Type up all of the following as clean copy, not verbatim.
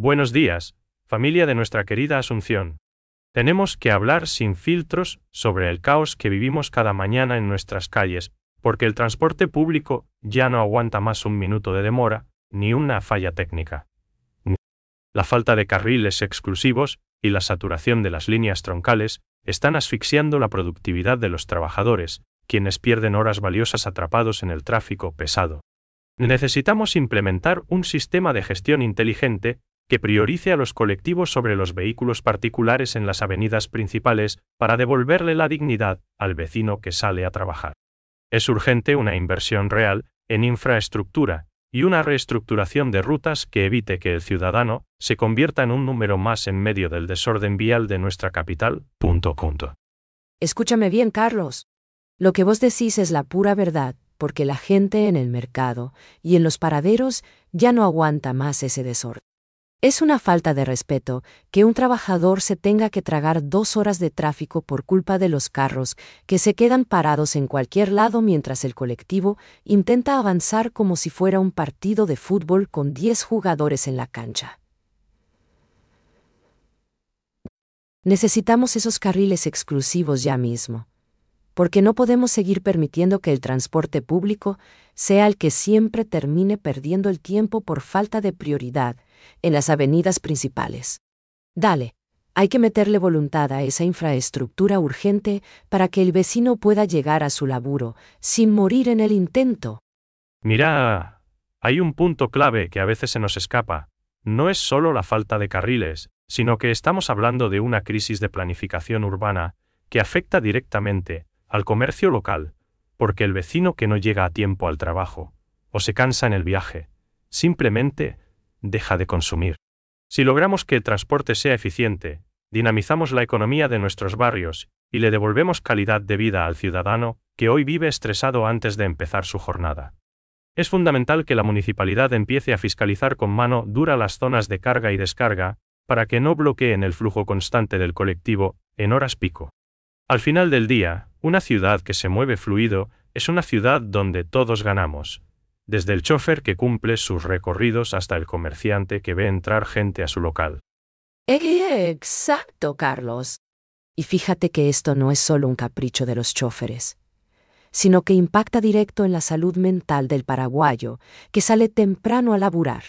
Buenos días, familia de nuestra querida Asunción. Tenemos que hablar sin filtros sobre el caos que vivimos cada mañana en nuestras calles, porque el transporte público ya no aguanta más un minuto de demora, ni una falla técnica. La falta de carriles exclusivos y la saturación de las líneas troncales están asfixiando la productividad de los trabajadores, quienes pierden horas valiosas atrapados en el tráfico pesado. Necesitamos implementar un sistema de gestión inteligente que priorice a los colectivos sobre los vehículos particulares en las avenidas principales para devolverle la dignidad al vecino que sale a trabajar. Es urgente una inversión real en infraestructura y una reestructuración de rutas que evite que el ciudadano se convierta en un número más en medio del desorden vial de nuestra capital. Escúchame bien, Carlos. Lo que vos decís es la pura verdad, porque la gente en el mercado y en los paraderos ya no aguanta más ese desorden. Es una falta de respeto que un trabajador se tenga que tragar 2 horas de tráfico por culpa de los carros que se quedan parados en cualquier lado mientras el colectivo intenta avanzar como si fuera un partido de fútbol con 10 jugadores en la cancha. Necesitamos esos carriles exclusivos ya mismo, porque no podemos seguir permitiendo que el transporte público sea el que siempre termine perdiendo el tiempo por falta de prioridad en las avenidas principales. Dale, hay que meterle voluntad a esa infraestructura urgente para que el vecino pueda llegar a su laburo sin morir en el intento. Mira, hay un punto clave que a veces se nos escapa. No es solo la falta de carriles, sino que estamos hablando de una crisis de planificación urbana que afecta directamente al comercio local, porque el vecino que no llega a tiempo al trabajo, o se cansa en el viaje, simplemente deja de consumir. Si logramos que el transporte sea eficiente, dinamizamos la economía de nuestros barrios y le devolvemos calidad de vida al ciudadano que hoy vive estresado antes de empezar su jornada. Es fundamental que la municipalidad empiece a fiscalizar con mano dura las zonas de carga y descarga para que no bloqueen el flujo constante del colectivo en horas pico. Al final del día, una ciudad que se mueve fluido es una ciudad donde todos ganamos, desde el chofer que cumple sus recorridos hasta el comerciante que ve entrar gente a su local. Exacto, Carlos. Y fíjate que esto no es solo un capricho de los chóferes, sino que impacta directo en la salud mental del paraguayo que sale temprano a laburar.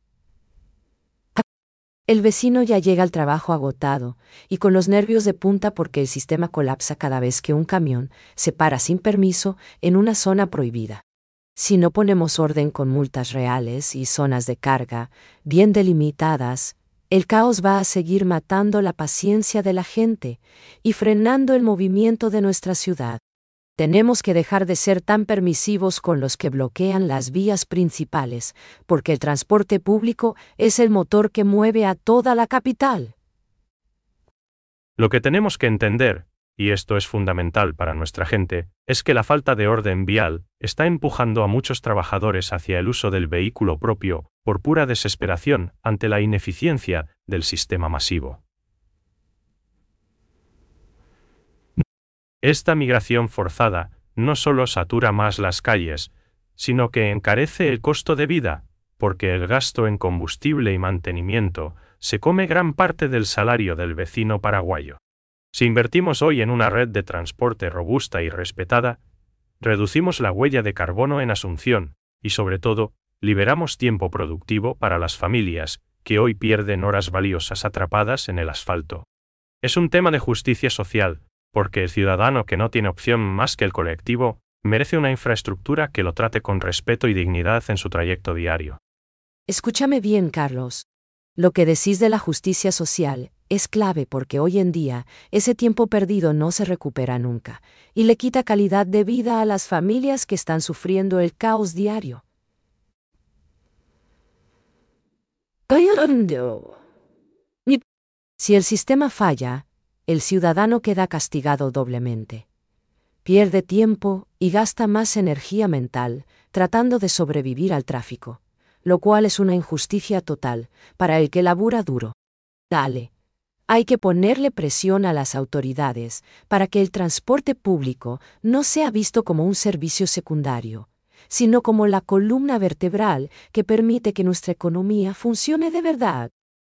El vecino ya llega al trabajo agotado y con los nervios de punta porque el sistema colapsa cada vez que un camión se para sin permiso en una zona prohibida. Si no ponemos orden con multas reales y zonas de carga bien delimitadas, el caos va a seguir matando la paciencia de la gente y frenando el movimiento de nuestra ciudad. Tenemos que dejar de ser tan permisivos con los que bloquean las vías principales, porque el transporte público es el motor que mueve a toda la capital. Lo que tenemos que entender, y esto es fundamental para nuestra gente, es que la falta de orden vial está empujando a muchos trabajadores hacia el uso del vehículo propio por pura desesperación ante la ineficiencia del sistema masivo. Esta migración forzada no solo satura más las calles, sino que encarece el costo de vida, porque el gasto en combustible y mantenimiento se come gran parte del salario del vecino paraguayo. Si invertimos hoy en una red de transporte robusta y respetada, reducimos la huella de carbono en Asunción y, sobre todo, liberamos tiempo productivo para las familias que hoy pierden horas valiosas atrapadas en el asfalto. Es un tema de justicia social, porque el ciudadano que no tiene opción más que el colectivo merece una infraestructura que lo trate con respeto y dignidad en su trayecto diario. Escúchame bien, Carlos. Lo que decís de la justicia social es clave porque hoy en día ese tiempo perdido no se recupera nunca y le quita calidad de vida a las familias que están sufriendo el caos diario. Si el sistema falla, el ciudadano queda castigado doblemente. Pierde tiempo y gasta más energía mental tratando de sobrevivir al tráfico, lo cual es una injusticia total para el que labura duro. Dale. Hay que ponerle presión a las autoridades para que el transporte público no sea visto como un servicio secundario, sino como la columna vertebral que permite que nuestra economía funcione de verdad.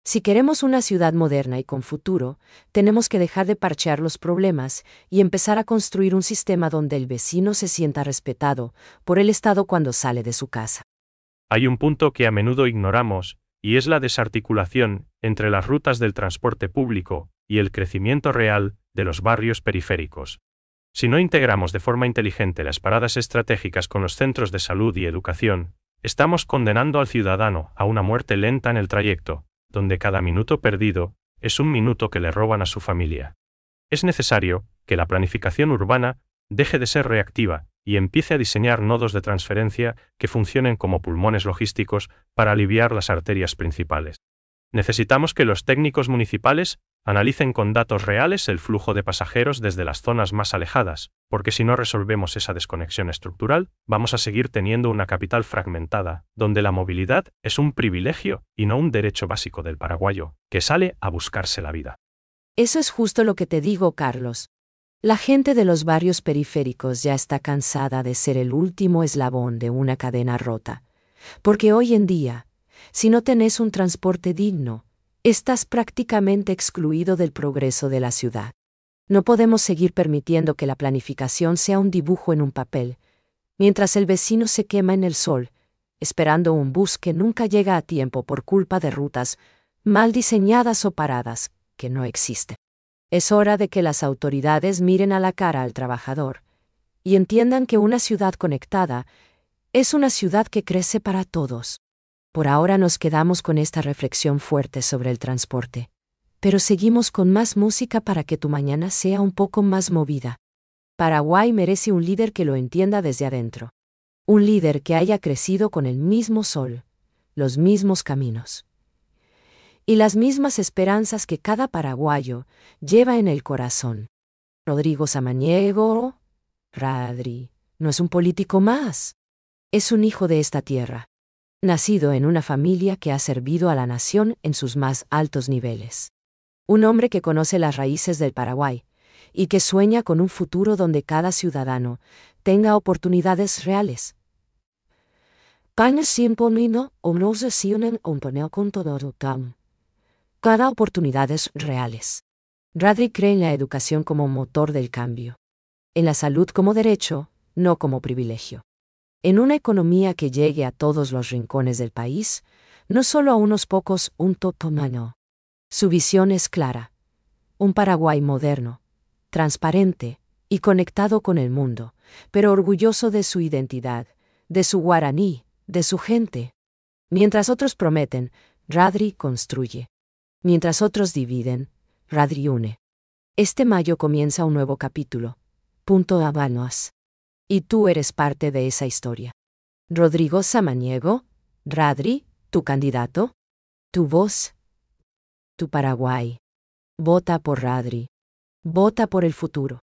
Si queremos una ciudad moderna y con futuro, tenemos que dejar de parchear los problemas y empezar a construir un sistema donde el vecino se sienta respetado por el Estado cuando sale de su casa. Hay un punto que a menudo ignoramos, y es la desarticulación entre las rutas del transporte público y el crecimiento real de los barrios periféricos. Si no integramos de forma inteligente las paradas estratégicas con los centros de salud y educación, estamos condenando al ciudadano a una muerte lenta en el trayecto, donde cada minuto perdido es un minuto que le roban a su familia. Es necesario que la planificación urbana deje de ser reactiva y empiece a diseñar nodos de transferencia que funcionen como pulmones logísticos para aliviar las arterias principales. Necesitamos que los técnicos municipales analicen con datos reales el flujo de pasajeros desde las zonas más alejadas, porque si no resolvemos esa desconexión estructural, vamos a seguir teniendo una capital fragmentada, donde la movilidad es un privilegio y no un derecho básico del paraguayo, que sale a buscarse la vida. Eso es justo lo que te digo, Carlos. La gente de los barrios periféricos ya está cansada de ser el último eslabón de una cadena rota, porque hoy en día, si no tenés un transporte digno, estás prácticamente excluido del progreso de la ciudad. No podemos seguir permitiendo que la planificación sea un dibujo en un papel, mientras el vecino se quema en el sol, esperando un bus que nunca llega a tiempo por culpa de rutas mal diseñadas o paradas, que no existen. Es hora de que las autoridades miren a la cara al trabajador y entiendan que una ciudad conectada es una ciudad que crece para todos. Por ahora nos quedamos con esta reflexión fuerte sobre el transporte, pero seguimos con más música para que tu mañana sea un poco más movida. Paraguay merece un líder que lo entienda desde adentro. Un líder que haya crecido con el mismo sol, los mismos caminos y las mismas esperanzas que cada paraguayo lleva en el corazón. Rodrigo Samaniego, Radri, no es un político más. Es un hijo de esta tierra, nacido en una familia que ha servido a la nación en sus más altos niveles. Un hombre que conoce las raíces del Paraguay y que sueña con un futuro donde cada ciudadano tenga oportunidades reales. Cada oportunidades reales. Radri cree en la educación como motor del cambio. En la salud como derecho, no como privilegio. En una economía que llegue a todos los rincones del país, no solo a unos pocos, un totomano. Su visión es clara. Un Paraguay moderno, transparente y conectado con el mundo, pero orgulloso de su identidad, de su guaraní, de su gente. Mientras otros prometen, Radri construye. Mientras otros dividen, Radri une. Este mayo comienza un nuevo capítulo. Punto Habanos. Y tú eres parte de esa historia. Rodrigo Samaniego, Radri, tu candidato, tu voz, tu Paraguay. Vota por Radri. Vota por el futuro.